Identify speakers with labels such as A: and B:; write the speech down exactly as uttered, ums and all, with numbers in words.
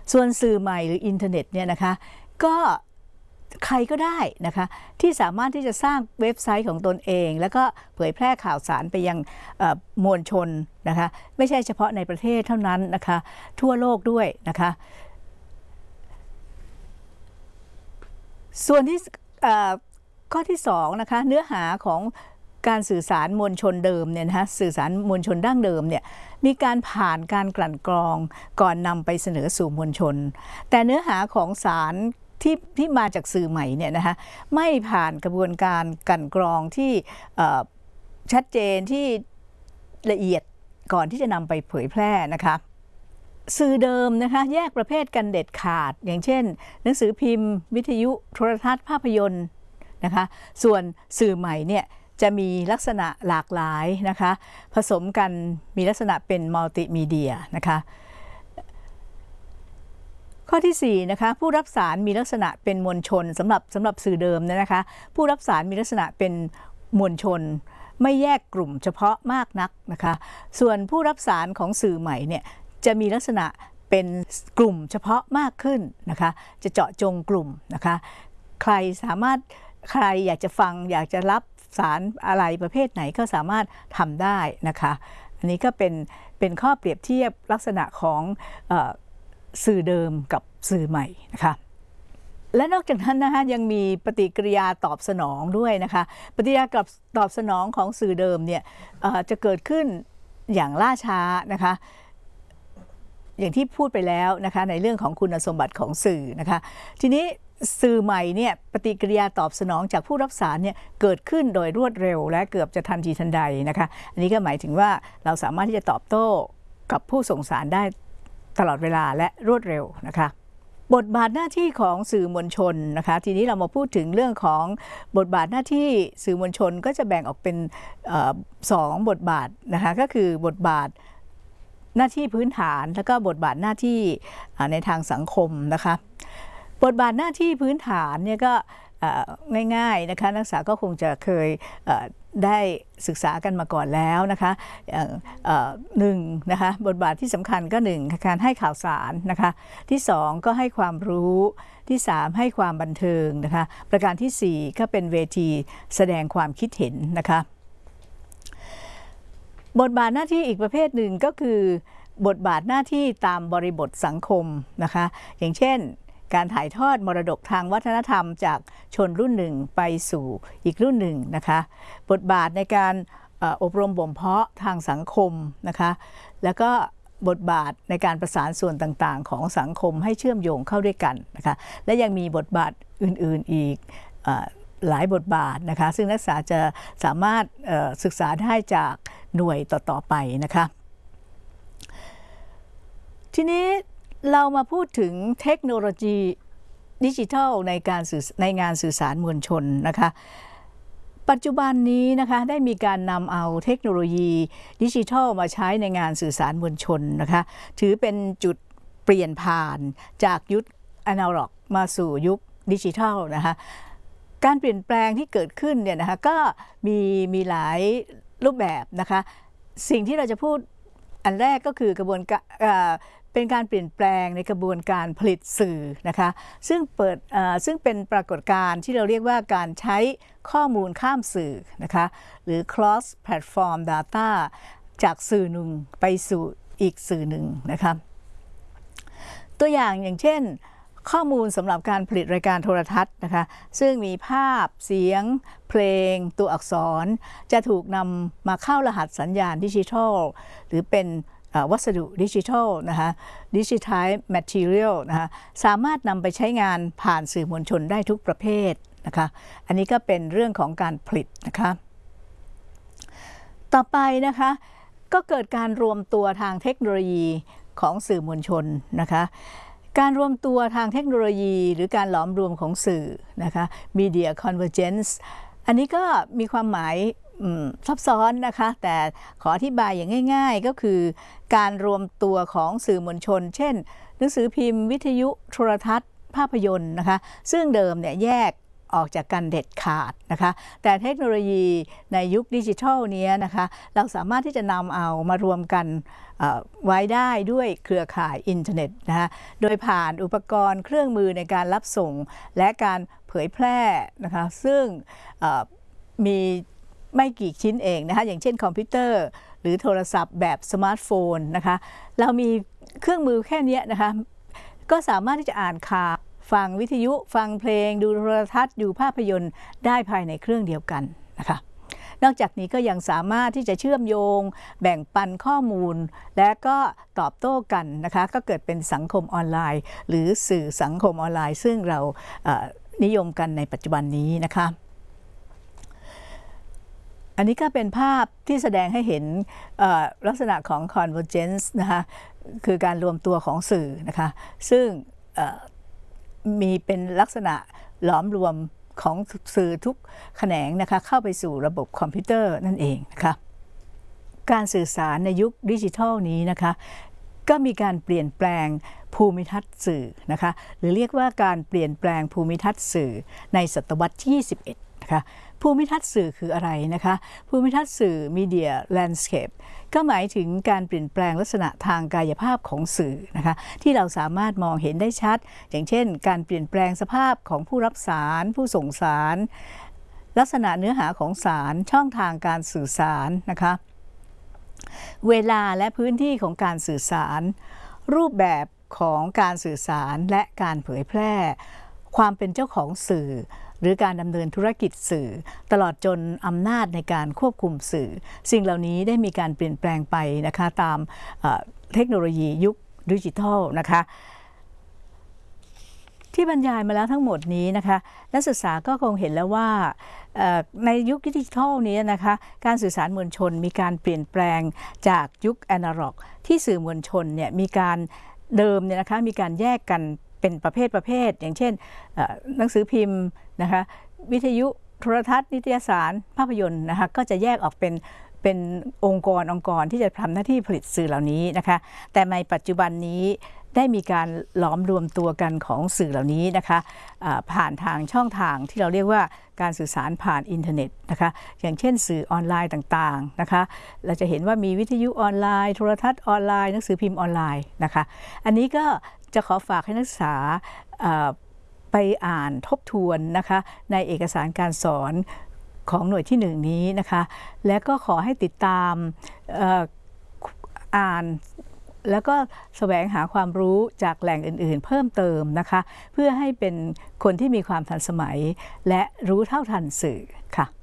A: ส่วนสื่อใหม่หรืออินเทอร์เน็ตเนี่ยนะคะก็ใครก็ได้นะคะที่สามารถที่จะสร้างเว็บไซต์ของตนเองแล้วก็เผยแพร่ข่าวสารไปยังมวลชนนะคะไม่ใช่เฉพาะในประเทศเท่านั้นนะคะทั่วโลกด้วยนะคะส่วนที่ข้อที่สองนะคะเนื้อหาของการสื่อสารมวลชนเดิมเนี่ยนะคะสื่อสารมวลชนดั้งเดิมเนี่ยมีการผ่านการกลั่นกรองก่อนนำไปเสนอสู่มวลชนแต่เนื้อหาของสารที่ที่มาจากสื่อใหม่เนี่ยนะคะไม่ผ่านกระบวนการกลั่นกรองที่ชัดเจนที่ละเอียดก่อนที่จะนำไปเผยแพร่นะคะสื่อเดิมนะคะแยกประเภทกันเด็ดขาดอย่างเช่นหนังสือพิมพ์วิทยุโทรทัศน์ภาพยนตร์นะคะส่วนสื่อใหม่เนี่ยจะมีลักษณะหลากหลายนะคะผสมกันมีลักษณะเป็นมัลติมีเดียนะคะข้อที่สี่นะคะผู้รับสารมีลักษณะเป็นมวลชนสำหรับสำหรับสื่อเดิมนะคะผู้รับสารมีลักษณะเป็นมวลชนไม่แยกกลุ่มเฉพาะมากนักนะคะส่วนผู้รับสารของสื่อใหม่เนี่ยจะมีลักษณะเป็นกลุ่มเฉพาะมากขึ้นนะคะจะเจาะจงกลุ่มนะคะใครสามารถใครอยากจะฟังอยากจะรับสารอะไรประเภทไหนก็สามารถทำได้นะคะอันนี้ก็เป็นเป็นข้อเปรียบเทียบลักษณะของเอ่อสื่อเดิมกับสื่อใหม่นะคะและนอกจากนั้นนะคะยังมีปฏิกิริยาตอบสนองด้วยนะคะปฏิกิริยากับตอบสนองของสื่อเดิมเนี่ยจะเกิดขึ้นอย่างล่าช้านะคะอย่างที่พูดไปแล้วนะคะในเรื่องของคุณสมบัติของสื่อนะคะทีนี้สื่อใหม่เนี่ยปฏิกิริยาตอบสนองจากผู้รับสารเนี่ยเกิดขึ้นโดยรวดเร็วและเกือบจะทันทีทันใดนะคะอันนี้ก็หมายถึงว่าเราสามารถที่จะตอบโต้กับผู้ส่งสารได้ตลอดเวลาและรวดเร็วนะคะบทบาทหน้าที่ของสื่อมวลชนนะคะทีนี้เรามาพูดถึงเรื่องของบทบาทหน้าที่สื่อมวลชนก็จะแบ่งออกเป็นสองบทบาทนะคะก็คือบทบาทหน้าที่พื้นฐานแล้วก็บทบาทหน้าที่ในทางสังคมนะคะบทบาทหน้าที่พื้นฐานเนี่ยก็ง่ายๆนะคะนักศึกษาก็คงจะเคยได้ศึกษากันมาก่อนแล้วนะคะหนึ่งนะคะบทบาทที่สำคัญก็หนึ่งการให้ข่าวสารนะคะที่สองก็ให้ความรู้ที่สามให้ความบันเทิงนะคะประการที่สี่ก็เป็นเวทีแสดงความคิดเห็นนะคะบทบาทหน้าที่อีกประเภทหนึ่งก็คือบทบาทหน้าที่ตามบริบทสังคมนะคะอย่างเช่นการถ่ายทอดมรดกทางวัฒนธรรมจากชนรุ่นหนึ่งไปสู่อีกรุ่นหนึ่งนะคะบทบาทในการอบรมบ่มเพาะทางสังคมนะคะแล้วก็บทบาทในการประสานส่วนต่างๆของสังคมให้เชื่อมโยงเข้าด้วยกันนะคะและยังมีบทบาทอื่นๆอีกหลายบทบาทนะคะซึ่งนักศึกษาจะสามารถศึกษาได้จากหน่วยต่อๆไปนะคะทีนี้เรามาพูดถึงเทคโนโลยีดิจิทัลในการสื่อในงานสื่อสารมวลชนนะคะปัจจุบันนี้นะคะได้มีการนำเอาเทคโนโลยีดิจิทัลมาใช้ในงานสื่อสารมวลชนนะคะถือเป็นจุดเปลี่ยนผ่านจากยุคอนาล็อกมาสู่ยุคดิจิทัลนะคะการเปลี่ยนแปลงที่เกิดขึ้นเนี่ยนะคะก็มีมีหลายรูปแบบนะคะสิ่งที่เราจะพูดอันแรกก็คือกระบวนการเป็นการเปลี่ยนแปลงในกระบวนการผลิตสื่อนะคะซึ่งเปิดซึ่งเป็นปรากฏการณ์ที่เราเรียกว่าการใช้ข้อมูลข้ามสื่อนะคะหรือ cross platform data จากสื่อหนึ่งไปสู่อีกสื่อหนึ่งนะคะตัวอย่างอย่างเช่นข้อมูลสำหรับการผลิตรายการโทรทัศน์นะคะซึ่งมีภาพเสียงเพลงตัวอักษรจะถูกนำมาเข้ารหัสสัญญาณดิจิทัลหรือเป็นวัสดุดิจิทัลนะคะดิจิทัลแมททีเรียลนะคะสามารถนำไปใช้งานผ่านสื่อมวลชนได้ทุกประเภทนะคะอันนี้ก็เป็นเรื่องของการผลิตนะคะต่อไปนะคะก็เกิดการรวมตัวทางเทคโนโลยีของสื่อมวลชนนะคะการรวมตัวทางเทคโนโลยีหรือการหลอมรวมของสื่อนะคะ Media Convergence อันนี้ก็มีความหมายซับซ้อนนะคะแต่ขออธิบายอย่างง่ายๆก็คือการรวมตัวของสื่อมวลชนเช่นหนังสือพิมพ์วิทยุโทรทัศน์ภาพยนตร์นะคะซึ่งเดิมเนี่ยแยกออกจากกันเด็ดขาดนะคะแต่เทคโนโลยีในยุคดิจิทัลนี้นะคะเราสามารถที่จะนำเอามารวมกันไว้ได้ด้วยเครือข่ายอินเทอร์เน็ตนะคะโดยผ่านอุปกรณ์เครื่องมือในการรับส่งและการเผยแพร่นะคะซึ่งมีไม่กี่ชิ้นเองนะคะอย่างเช่นคอมพิวเตอร์หรือโทรศัพท์แบบสมาร์ทโฟนนะคะเรามีเครื่องมือแค่นี้นะคะก็สามารถที่จะอ่านข่าวฟังวิทยุฟังเพลงดูโทรทัศน์ดูภาพยนตร์ได้ภายในเครื่องเดียวกันนะคะนอกจากนี้ก็ยังสามารถที่จะเชื่อมโยงแบ่งปันข้อมูลและก็ตอบโต้กันนะคะก็เกิดเป็นสังคมออนไลน์หรือสื่อสังคมออนไลน์ซึ่งเรานิยมกันในปัจจุบันนี้นะคะอันนี้ก็เป็นภาพที่แสดงให้เห็นลักษณะของ convergence นะคะคือการรวมตัวของสื่อนะคะซึ่งมีเป็นลักษณะหลอมรวมของสื่อทุกแขนงนะคะเข้าไปสู่ระบบคอมพิวเตอร์นั่นเองนะคะการสื่อสารในยุคดิจิทัลนี้นะคะก็มีการเปลี่ยนแปลงภูมิทัศน์สื่อนะคะหรือเรียกว่าการเปลี่ยนแปลงภูมิทัศน์สื่อในศตวรรษที่ยี่สิบเอ็ดนะคะภูมิทัศน์สื่อคืออะไรนะคะภูมิทัศน์สื่อ Media Landscape ก็หมายถึงการเปลี่ยนแปลงลักษณะทางกายภาพของสื่อนะคะที่เราสามารถมองเห็นได้ชัดอย่างเช่นการเปลี่ยนแปลงสภาพของผู้รับสารผู้ส่งสารลักษณะเนื้อหาของสารช่องทางการสื่อสารนะคะเวลาและพื้นที่ของการสื่อสารรูปแบบของการสื่อสารและการเผยแพร่ความเป็นเจ้าของสื่อหรือการดำเนินธุรกิจสื่อตลอดจนอำนาจในการควบคุมสื่อสิ่งเหล่านี้ได้มีการเปลี่ยนแปลงไปนะคะตามเทคโนโลยียุคดิจิทัลนะคะที่บรรยายมาแล้วทั้งหมดนี้นะคะนักศึกษาก็คงเห็นแล้วว่าในยุคดิจิทัลนี้นะคะการสื่อสารมวลชนมีการเปลี่ยนแปลงจากยุคแอนาล็อกที่สื่อมวลชนเนี่ยมีการเดิมเนี่ยนะคะมีการแยกกันเป็นประเภทประเภทอย่างเช่นหนังสือพิมพ์นะคะวิทยุโทรทัศน์นิตยสารภาพยนตร์นะคะก็จะแยกออกเป็นเป็นองค์กรองค์กรที่จะทำหน้าที่ผลิตสื่อเหล่านี้นะคะแต่ในปัจจุบันนี้ได้มีการหลอมรวมตัวกันของสื่อเหล่านี้นะคะผ่านทางช่องทางที่เราเรียกว่าการสื่อสารผ่านอินเทอร์เน็ตนะคะอย่างเช่นสื่อออนไลน์ต่างๆนะคะเราจะเห็นว่ามีวิทยุออนไลน์โทรทัศน์ออนไลน์หนังสือพิมพ์ออนไลน์นะคะอันนี้ก็จะขอฝากให้นักศึกษาไปอ่านทบทวนนะคะในเอกสารการสอนของหน่วยที่หนึ่งนี้นะคะและก็ขอให้ติดตามอ่านแล้วก็แสวงหาความรู้จากแหล่งอื่นๆเพิ่มเติมนะคะเพื่อให้เป็นคนที่มีความทันสมัยและรู้เท่าทันสื่อค่ะ